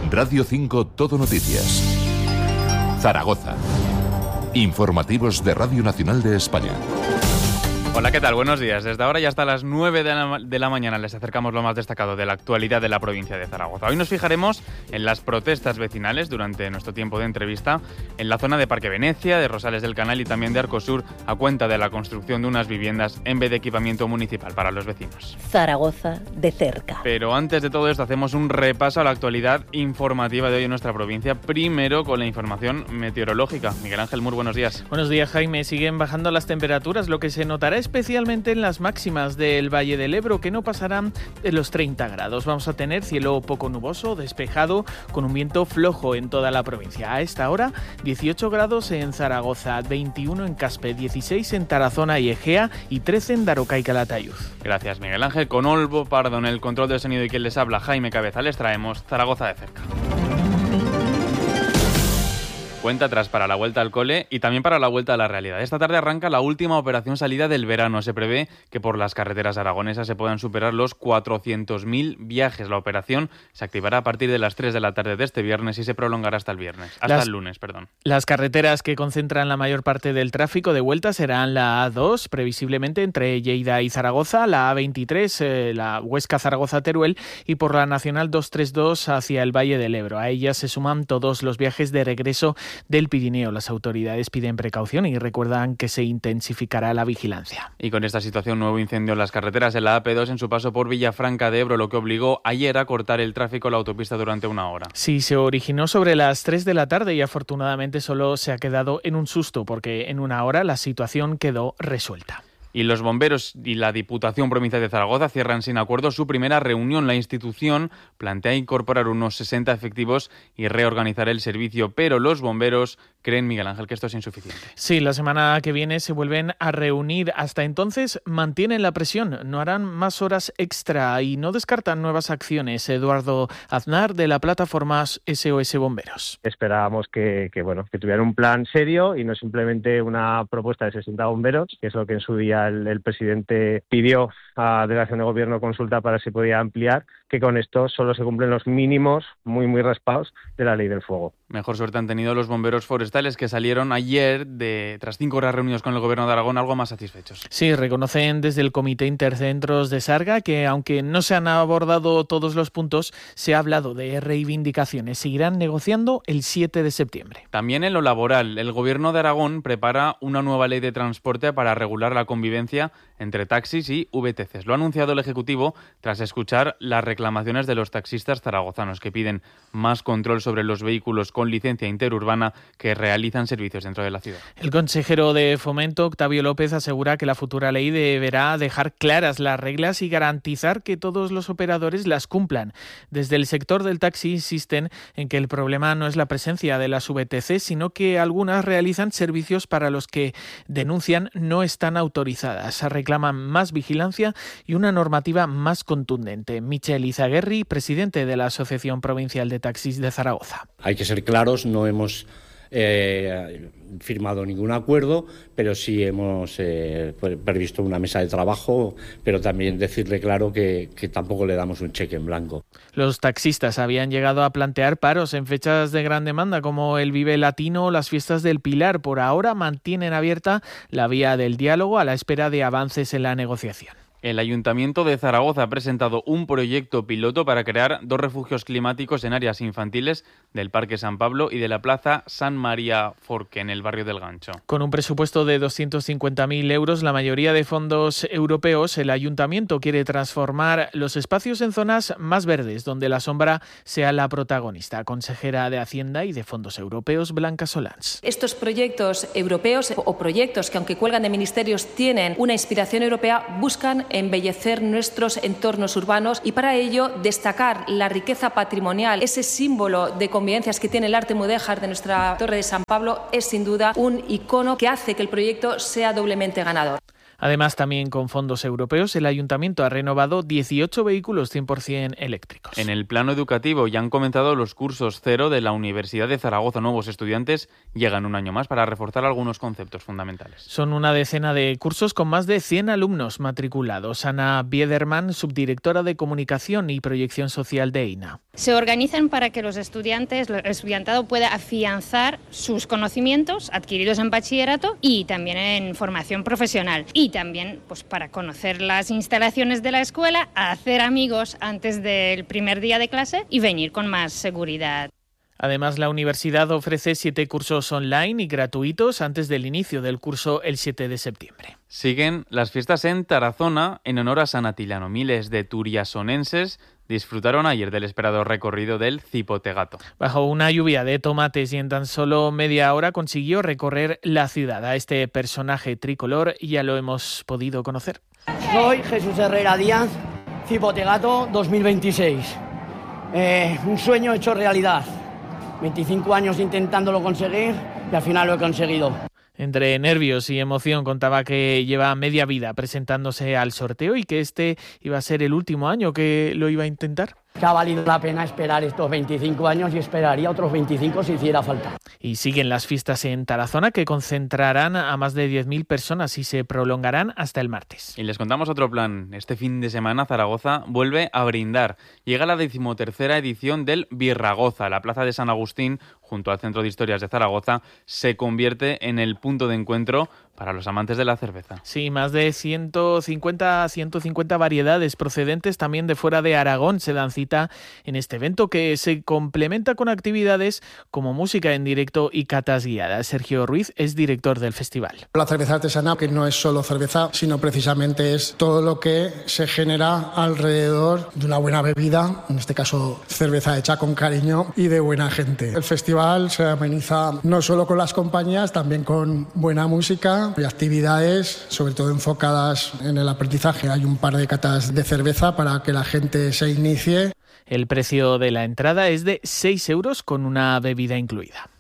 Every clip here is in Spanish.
Radio 5 Todo Noticias. Zaragoza. Informativos de Radio Nacional de España. Hola, ¿qué tal? Buenos días. Desde ahora y hasta las 9 de la mañana les acercamos lo más destacado de la actualidad de la provincia de Zaragoza. Hoy nos fijaremos en las protestas vecinales durante nuestro tiempo de entrevista en la zona de Parque Venecia, de Rosales del Canal y también de Arcosur, a cuenta de la construcción de unas viviendas en vez de equipamiento municipal para los vecinos. Zaragoza de cerca. Pero antes de todo esto hacemos un repaso a la actualidad informativa de hoy en nuestra provincia, primero con la información meteorológica. Miguel Ángel Mur, buenos días. Buenos días, Jaime. Siguen bajando las temperaturas, lo que se notará especialmente en las máximas del Valle del Ebro, que no pasarán de los 30 grados. Vamos a tener cielo poco nuboso, despejado, con un viento flojo en toda la provincia. A esta hora, 18 grados en Zaragoza, 21 en Caspe, 16 en Tarazona y Egea y 13 en Daroca y Calatayud. Gracias, Miguel Ángel. Con Olvo Pardo en el control del sonido y quien les habla, Jaime Cabeza, les traemos Zaragoza de cerca. Cuenta atrás para la vuelta al cole y también para la vuelta a la realidad. Esta tarde arranca la última operación salida del verano. Se prevé que por las carreteras aragonesas se puedan superar los 400.000 viajes. La operación se activará a partir de las 3 de la tarde de este viernes y se prolongará hasta el lunes. Las carreteras que concentran la mayor parte del tráfico de vuelta serán la A2, previsiblemente entre Lleida y Zaragoza, la A23, la Huesca-Zaragoza-Teruel y por la Nacional 232 hacia el Valle del Ebro. A ellas se suman todos los viajes de regreso del Pirineo. Las autoridades piden precaución y recuerdan que se intensificará la vigilancia. Y con esta situación, nuevo incendio en las carreteras en la AP2 en su paso por Villafranca de Ebro, lo que obligó ayer a cortar el tráfico en la autopista durante una hora. Sí, se originó sobre las 3 de la tarde y afortunadamente solo se ha quedado en un susto porque en una hora la situación quedó resuelta. Y los bomberos y la Diputación Provincial de Zaragoza cierran sin acuerdo su primera reunión. La institución plantea incorporar unos 60 efectivos y reorganizar el servicio, pero los bomberos creen, Miguel Ángel, que esto es insuficiente. Sí, la semana que viene se vuelven a reunir. Hasta entonces mantienen la presión, no harán más horas extra y no descartan nuevas acciones. Eduardo Aznar, de la plataforma SOS Bomberos. Esperábamos que tuvieran un plan serio y no simplemente una propuesta de 60 bomberos, que es lo que en su día el presidente pidió a la delegación de gobierno consulta para si podía ampliar, que con esto solo se cumplen los mínimos muy raspados de la ley del fuego. Mejor suerte han tenido los bomberos forestales, que salieron ayer, tras 5 horas reunidos con el Gobierno de Aragón, algo más satisfechos. Sí, reconocen desde el Comité Intercentros de Sarga que, aunque no se han abordado todos los puntos, se ha hablado de reivindicaciones. Seguirán negociando el 7 de septiembre. También en lo laboral, el Gobierno de Aragón prepara una nueva ley de transporte para regular la convivencia entre taxis y VTCs. Lo ha anunciado el Ejecutivo tras escuchar las reclamaciones de los taxistas zaragozanos, que piden más control sobre los vehículos con licencia interurbana que realizan servicios dentro de la ciudad. El consejero de Fomento, Octavio López, asegura que la futura ley deberá dejar claras las reglas y garantizar que todos los operadores las cumplan. Desde el sector del taxi insisten en que el problema no es la presencia de las VTC, sino que algunas realizan servicios para los que denuncian no están autorizadas. Reclaman más vigilancia y una normativa más contundente. Michel Izaguirre, presidente de la Asociación Provincial de Taxis de Zaragoza. Hay que ser claros, no hemos firmado ningún acuerdo, pero sí hemos previsto una mesa de trabajo, pero también decirle claro que tampoco le damos un cheque en blanco. Los taxistas habían llegado a plantear paros en fechas de gran demanda como el Vive Latino o las fiestas del Pilar. Por ahora mantienen abierta la vía del diálogo a la espera de avances en la negociación. El Ayuntamiento de Zaragoza ha presentado un proyecto piloto para crear 2 refugios climáticos en áreas infantiles del Parque San Pablo y de la Plaza San María Forque, en el barrio del Gancho. Con un presupuesto de 250.000 euros, la mayoría de fondos europeos, el Ayuntamiento quiere transformar los espacios en zonas más verdes, donde la sombra sea la protagonista. Consejera de Hacienda y de Fondos Europeos, Blanca Solans. Estos proyectos europeos o proyectos que, aunque cuelgan de ministerios, tienen una inspiración europea, buscan embellecer nuestros entornos urbanos y para ello destacar la riqueza patrimonial, ese símbolo de convivencias que tiene el arte mudéjar de nuestra Torre de San Pablo, es sin duda un icono que hace que el proyecto sea doblemente ganador. Además, también con fondos europeos, el Ayuntamiento ha renovado 18 vehículos 100% eléctricos. En el plano educativo ya han comenzado los cursos cero de la Universidad de Zaragoza. Nuevos estudiantes llegan un año más para reforzar algunos conceptos fundamentales. Son una decena de cursos con más de 100 alumnos matriculados. Ana Biederman, subdirectora de Comunicación y Proyección Social de EINA. Se organizan para que el estudiantado pueda afianzar sus conocimientos adquiridos en bachillerato y también en formación profesional. Y también pues, para conocer las instalaciones de la escuela, hacer amigos antes del primer día de clase y venir con más seguridad. Además, la universidad ofrece 7 cursos online y gratuitos antes del inicio del curso el 7 de septiembre. Siguen las fiestas en Tarazona en honor a San Atilano. Miles de turiasonenses disfrutaron ayer del esperado recorrido del Cipotegato. Bajo una lluvia de tomates y en tan solo media hora consiguió recorrer la ciudad. A este personaje tricolor ya lo hemos podido conocer. Soy Jesús Herrera Díaz, Cipotegato 2026. Un sueño hecho realidad. 25 años intentándolo conseguir y al final lo he conseguido. Entre nervios y emoción contaba que lleva media vida presentándose al sorteo y que este iba a ser el último año que lo iba a intentar. Que ha valido la pena esperar estos 25 años y esperaría otros 25 si hiciera falta. Y siguen las fiestas en Tarazona que concentrarán a más de 10.000 personas y se prolongarán hasta el martes. Y les contamos otro plan. Este fin de semana Zaragoza vuelve a brindar. Llega la 13ª edición del Birragoza. La plaza de San Agustín, junto al Centro de Historias de Zaragoza, se convierte en el punto de encuentro para los amantes de la cerveza. Sí, más de 150 variedades procedentes también de fuera de Aragón se dan cita en este evento que se complementa con actividades como música en directo y catas guiadas. Sergio Ruiz es director del festival. La cerveza artesanal, que no es solo cerveza, sino precisamente es todo lo que se genera alrededor de una buena bebida, en este caso cerveza hecha con cariño y de buena gente. El festival se ameniza no solo con las compañías, también con buena música y actividades, sobre todo enfocadas en el aprendizaje. Hay un par de catas de cerveza para que la gente se inicie. El precio de la entrada es de 6 euros con una bebida incluida.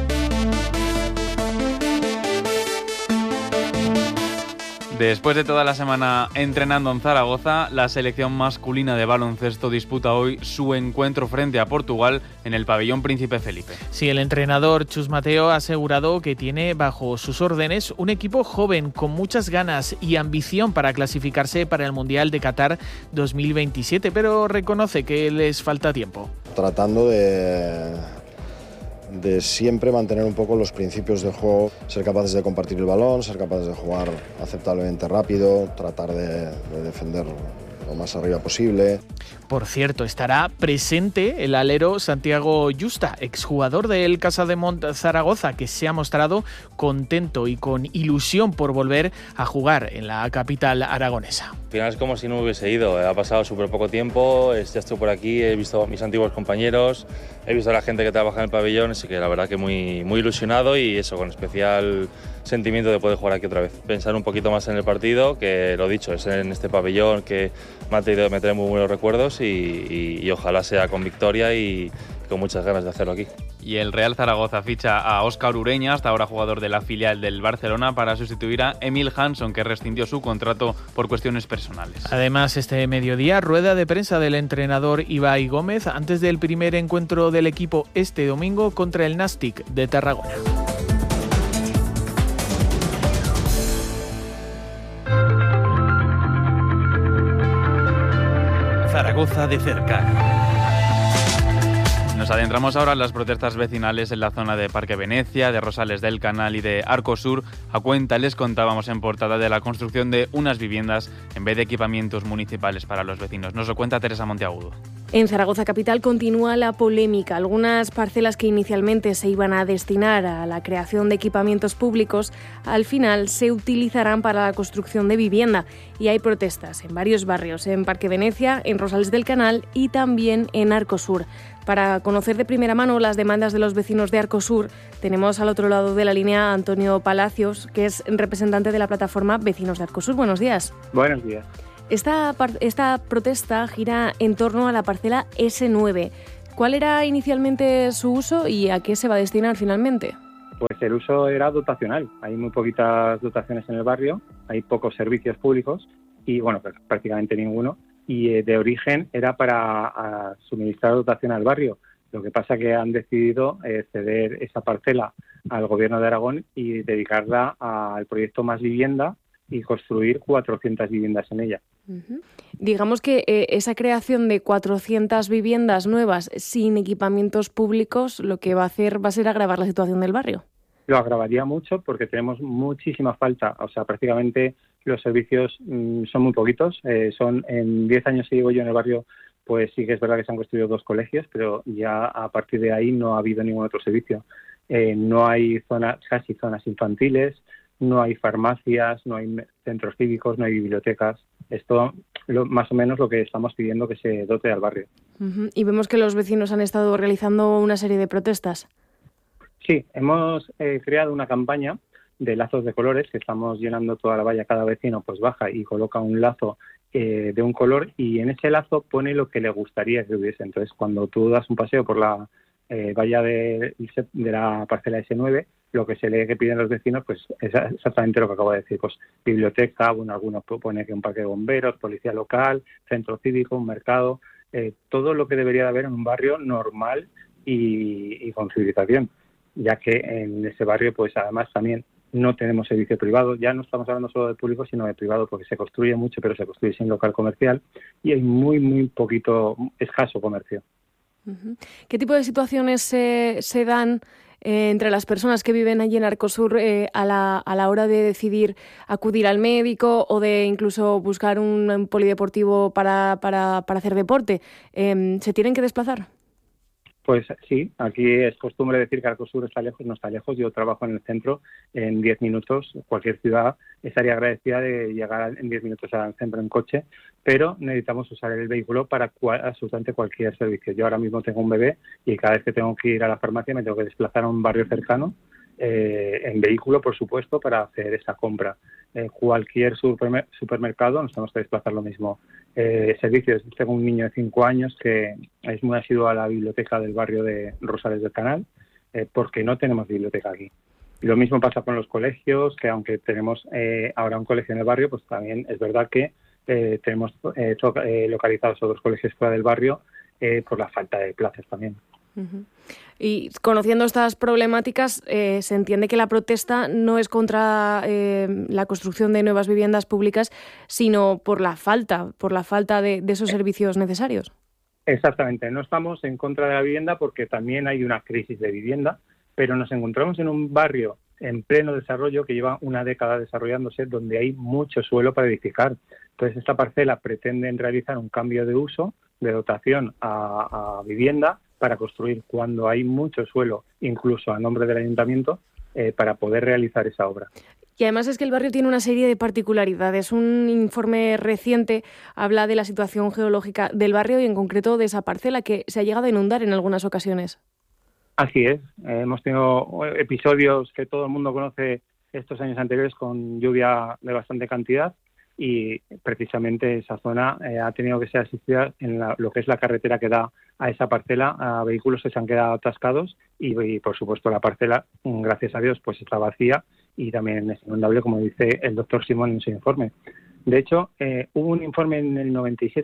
Después de toda la semana entrenando en Zaragoza, la selección masculina de baloncesto disputa hoy su encuentro frente a Portugal en el pabellón Príncipe Felipe. Sí, el entrenador Chus Mateo ha asegurado que tiene bajo sus órdenes un equipo joven con muchas ganas y ambición para clasificarse para el Mundial de Qatar 2027, pero reconoce que les falta tiempo. Tratando de siempre mantener un poco los principios de juego, ser capaces de compartir el balón, ser capaces de jugar aceptablemente rápido, tratar de defender lo más arriba posible. Por cierto, estará presente el alero Santiago Yusta, exjugador del Casademont Zaragoza, que se ha mostrado contento y con ilusión por volver a jugar en la capital aragonesa. Al final es como si no hubiese ido, ha pasado súper poco tiempo, ya estoy por aquí, he visto a mis antiguos compañeros, he visto a la gente que trabaja en el pabellón, así que la verdad que muy ilusionado y eso, con especial sentimiento de poder jugar aquí otra vez. Pensar un poquito más en el partido, que lo dicho, es en este pabellón que me trae muy buenos recuerdos y ojalá sea con victoria y con muchas ganas de hacerlo aquí. Y el Real Zaragoza ficha a Óscar Ureña, hasta ahora jugador de la filial del Barcelona, para sustituir a Emil Hansson, que rescindió su contrato por cuestiones personales. Además, este mediodía, rueda de prensa del entrenador Ibai Gómez antes del primer encuentro del equipo este domingo contra el Nàstic de Tarragona. Zaragoza de cerca. Nos adentramos ahora en las protestas vecinales en la zona de Parque Venecia, de Rosales del Canal y de Arcosur. A cuenta les contábamos en portada de la construcción de unas viviendas en vez de equipamientos municipales para los vecinos. Nos lo cuenta Teresa Monteagudo. En Zaragoza capital continúa la polémica. Algunas parcelas que inicialmente se iban a destinar a la creación de equipamientos públicos, al final se utilizarán para la construcción de vivienda. Y hay protestas en varios barrios, en Parque Venecia, en Rosales del Canal y también en Arcosur. Para conocer de primera mano las demandas de los vecinos de Arcosur, tenemos al otro lado de la línea a Antonio Palacios, que es representante de la plataforma Vecinos de Arcosur. Buenos días. Buenos días. Esta protesta gira en torno a la parcela S9. ¿Cuál era inicialmente su uso y a qué se va a destinar finalmente? Pues el uso era dotacional. Hay muy poquitas dotaciones en el barrio, hay pocos servicios públicos y, bueno, prácticamente ninguno. Y de origen era para suministrar dotación al barrio. Lo que pasa que han decidido ceder esa parcela al Gobierno de Aragón y dedicarla al proyecto Más Vivienda, y construir 400 viviendas en ella. Digamos que esa creación de 400 viviendas nuevas sin equipamientos públicos lo que va a hacer va a ser agravar la situación del barrio. Lo agravaría mucho porque tenemos muchísima falta, o sea, prácticamente los servicios son muy poquitos, en 10 años que llevo yo en el barrio, pues sí que es verdad que se han construido 2 colegios, pero ya a partir de ahí no ha habido ningún otro servicio. No hay casi zonas infantiles, no hay farmacias, no hay centros cívicos, no hay bibliotecas. Esto más o menos lo que estamos pidiendo que se dote al barrio. Y vemos que los vecinos han estado realizando una serie de protestas. Sí, hemos creado una campaña de lazos de colores que estamos llenando toda la valla. Cada vecino pues baja y coloca un lazo de un color y en ese lazo pone lo que le gustaría que hubiese. Entonces, cuando tú das un paseo por la valla de la parcela S9, lo que se lee que piden los vecinos pues es exactamente lo que acabo de decir. Pues biblioteca, bueno, algunos proponen que un parque de bomberos, policía local, centro cívico, un mercado, todo lo que debería de haber en un barrio normal y con civilización, ya que en ese barrio pues además también no tenemos servicio privado. Ya no estamos hablando solo de público, sino de privado, porque se construye mucho, pero se construye sin local comercial y hay muy poquito, escaso comercio. ¿Qué tipo de situaciones se dan entre las personas que viven allí en Arcosur a la hora de decidir acudir al médico o de incluso buscar un polideportivo para hacer deporte? ¿Se tienen que desplazar? Pues sí, aquí es costumbre decir que Arcosur está lejos, no está lejos. Yo trabajo en el centro en 10 minutos. Cualquier ciudad estaría agradecida de llegar en 10 minutos al centro en coche, pero necesitamos usar el vehículo para absolutamente cualquier servicio. Yo ahora mismo tengo un bebé y cada vez que tengo que ir a la farmacia me tengo que desplazar a un barrio cercano en vehículo, por supuesto, para hacer esa compra. Cualquier supermercado nos tenemos que desplazar lo mismo. Servicios, tengo un niño de 5 años que es muy asiduo a la biblioteca del barrio de Rosales del Canal, porque no tenemos biblioteca aquí. Y lo mismo pasa con los colegios, que aunque tenemos ahora un colegio en el barrio, pues también es verdad que tenemos localizados otros colegios fuera del barrio por la falta de plazas también. Y conociendo estas problemáticas, se entiende que la protesta no es contra la construcción de nuevas viviendas públicas, sino por la falta de esos servicios necesarios. Exactamente, no estamos en contra de la vivienda porque también hay una crisis de vivienda, pero nos encontramos en un barrio en pleno desarrollo que lleva una década desarrollándose, donde hay mucho suelo para edificar. Entonces, esta parcela pretende realizar un cambio de uso, de dotación a vivienda, para construir cuando hay mucho suelo, incluso a nombre del ayuntamiento, para poder realizar esa obra. Y además es que el barrio tiene una serie de particularidades. Un informe reciente habla de la situación geológica del barrio y en concreto de esa parcela que se ha llegado a inundar en algunas ocasiones. Así es. Hemos tenido episodios que todo el mundo conoce estos años anteriores con lluvia de bastante cantidad y precisamente esa zona ha tenido que ser asistida en lo que es la carretera que da a esa parcela, a vehículos que se han quedado atascados y por supuesto la parcela, gracias a Dios, pues está vacía y también es inundable, como dice el doctor Simón en su informe. De hecho, hubo un informe en el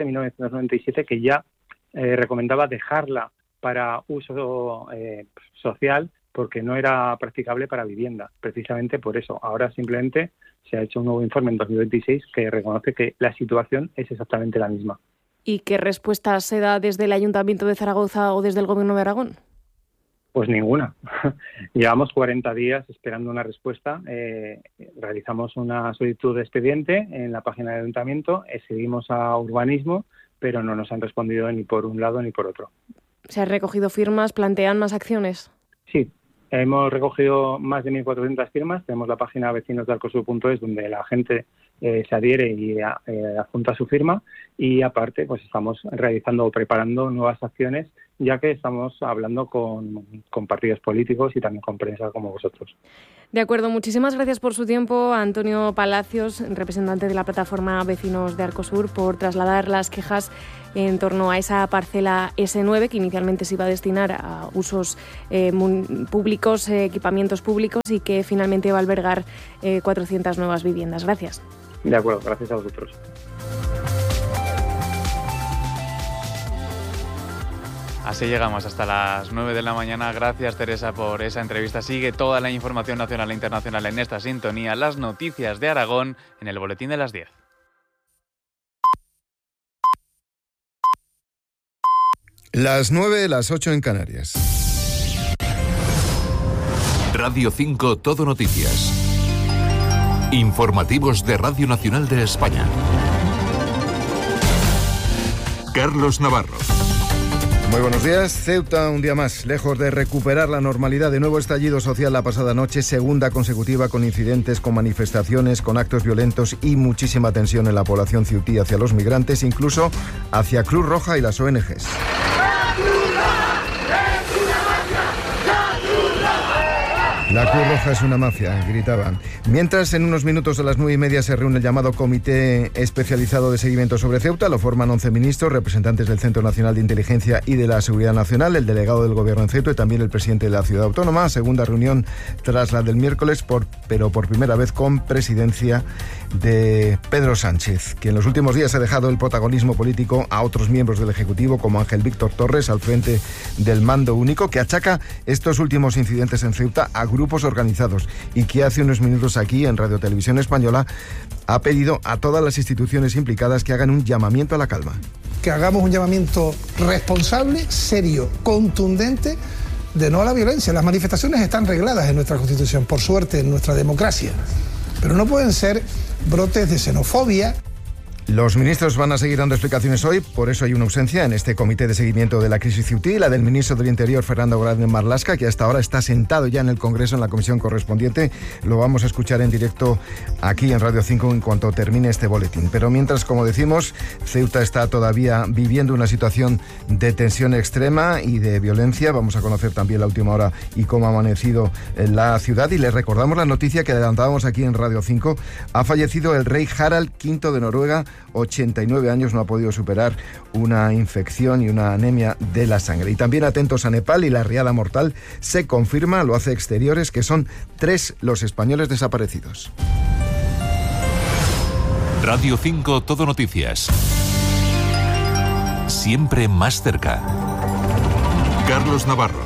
1997, que ya recomendaba dejarla para uso social porque no era practicable para vivienda, precisamente por eso. Ahora simplemente se ha hecho un nuevo informe en 2026 que reconoce que la situación es exactamente la misma. ¿Y qué respuesta se da desde el Ayuntamiento de Zaragoza o desde el Gobierno de Aragón? Pues ninguna. Llevamos 40 días esperando una respuesta. Realizamos una solicitud de expediente en la página del Ayuntamiento, seguimos a urbanismo, pero no nos han respondido ni por un lado ni por otro. ¿Se han recogido firmas? ¿Plantean más acciones? Sí. Hemos recogido más de 1.400 firmas. Tenemos la página vecinosdearcosur.es donde la gente se adhiere y adjunta su firma y aparte pues estamos realizando o preparando nuevas acciones, ya que estamos hablando con partidos políticos y también con prensa como vosotros. De acuerdo, muchísimas gracias por su tiempo, Antonio Palacios, representante de la plataforma Vecinos de Arcosur, por trasladar las quejas en torno a esa parcela S9 que inicialmente se iba a destinar a usos públicos, equipamientos públicos y que finalmente va a albergar 400 nuevas viviendas. Gracias. De acuerdo, gracias a vosotros. Así llegamos hasta las 9 de la mañana. Gracias, Teresa, por esa entrevista. Sigue toda la información nacional e internacional en esta sintonía. Las noticias de Aragón en el boletín de las 10. Las 9, las 8 en Canarias. Radio 5 Todo Noticias. Informativos de Radio Nacional de España. Carlos Navarro. Muy buenos días. Ceuta un día más, lejos de recuperar la normalidad. De nuevo estallido social la pasada noche, segunda consecutiva con incidentes, con manifestaciones, con actos violentos y muchísima tensión en la población ceutí hacia los migrantes, incluso hacia Cruz Roja y las ONGs. La Cruz Roja es una mafia, gritaban. Mientras, en unos minutos a las 9:30 se reúne el llamado Comité Especializado de Seguimiento sobre Ceuta. Lo forman 11 ministros, representantes del Centro Nacional de Inteligencia y de la Seguridad Nacional, el delegado del Gobierno en Ceuta y también el presidente de la ciudad autónoma. Segunda reunión tras la del miércoles, pero por primera vez con presidencia de Pedro Sánchez, que en los últimos días ha dejado el protagonismo político a otros miembros del Ejecutivo, como Ángel Víctor Torres, al frente del mando único, que achaca estos últimos incidentes en Ceuta a grupos organizados y que hace unos minutos aquí en Radio Televisión Española ha pedido a todas las instituciones implicadas que hagan un llamamiento a la calma. Que hagamos un llamamiento responsable, serio, contundente, de no a la violencia. Las manifestaciones están regladas en nuestra Constitución, por suerte, en nuestra democracia, pero no pueden ser brotes de xenofobia. Los ministros van a seguir dando explicaciones hoy, por eso hay una ausencia en este comité de seguimiento de la crisis ceutí, la del ministro del Interior, Fernando Grande Marlaska, que hasta ahora está sentado ya en el Congreso, en la comisión correspondiente. Lo vamos a escuchar en directo aquí en Radio 5 en cuanto termine este boletín. Pero mientras, como decimos, Ceuta está todavía viviendo una situación de tensión extrema y de violencia. Vamos a conocer también la última hora y cómo ha amanecido en la ciudad. Y les recordamos la noticia que adelantábamos aquí en Radio 5. Ha fallecido el rey Harald V de Noruega, 89 años, no ha podido superar una infección y una anemia de la sangre. Y también atentos a Nepal y la riada mortal. Se confirma, lo hace Exteriores, que son 3 los españoles desaparecidos. Radio 5 Todo Noticias. Siempre más cerca. Carlos Navarro.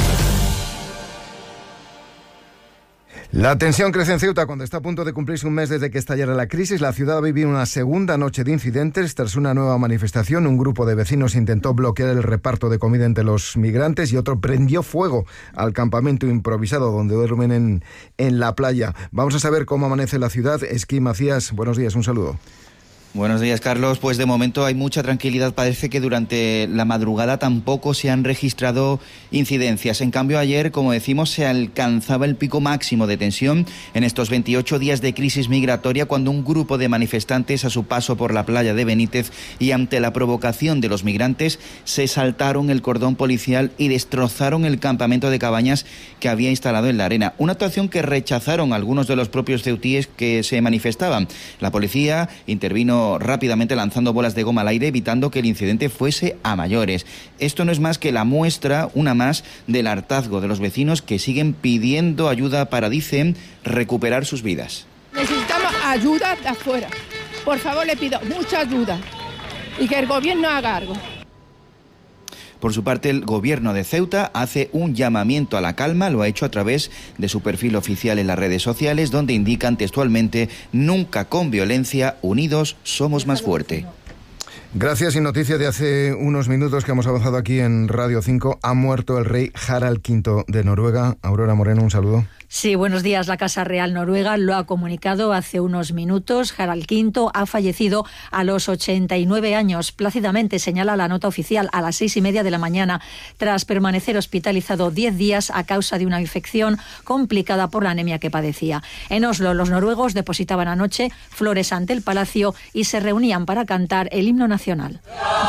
La tensión crece en Ceuta cuando está a punto de cumplirse un mes desde que estallara la crisis. La ciudad vivió una segunda noche de incidentes tras una nueva manifestación. Un grupo de vecinos intentó bloquear el reparto de comida entre los migrantes y otro prendió fuego al campamento improvisado donde duermen en la playa. Vamos a saber cómo amanece la ciudad. Esquí Macías, buenos días, un saludo. Buenos días, Carlos. Pues de momento hay mucha tranquilidad. Parece que durante la madrugada tampoco se han registrado incidencias. En cambio, ayer, como decimos, se alcanzaba el pico máximo de tensión en estos 28 días de crisis migratoria, cuando un grupo de manifestantes, a su paso por la playa de Benítez y ante la provocación de los migrantes, se saltaron el cordón policial y destrozaron el campamento de cabañas que había instalado en la arena. Una actuación que rechazaron algunos de los propios ceutíes que se manifestaban. La policía intervino rápidamente lanzando bolas de goma al aire, evitando que el incidente fuese a mayores. Esto no es más que la muestra, una más, del hartazgo de los vecinos que siguen pidiendo ayuda para, dicen, recuperar sus vidas. Necesitamos ayuda de afuera. Por favor, le pido mucha ayuda y que el gobierno haga algo. Por su parte, el gobierno de Ceuta hace un llamamiento a la calma, lo ha hecho a través de su perfil oficial en las redes sociales, donde indican textualmente: nunca con violencia, unidos somos más fuerte. Gracias. Y noticia de hace unos minutos que hemos avanzado aquí en Radio 5, ha muerto el rey Harald V de Noruega. Aurora Moreno, un saludo. Sí, buenos días. La Casa Real Noruega lo ha comunicado hace unos minutos. Harald V ha fallecido a los 89 años. Plácidamente señala la nota oficial a las 6:30 de la mañana, tras permanecer hospitalizado 10 días a causa de una infección complicada por la anemia que padecía. En Oslo, los noruegos depositaban anoche flores ante el palacio y se reunían para cantar el himno nacional.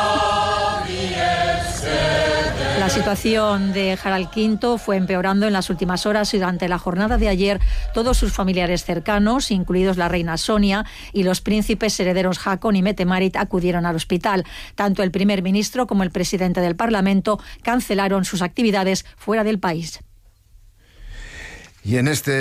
La situación de Harald V fue empeorando en las últimas horas y durante la jornada de ayer todos sus familiares cercanos, incluidos la reina Sonia y los príncipes herederos Haakon y Mette-Marit, acudieron al hospital. Tanto el primer ministro como el presidente del Parlamento cancelaron sus actividades fuera del país. Y en este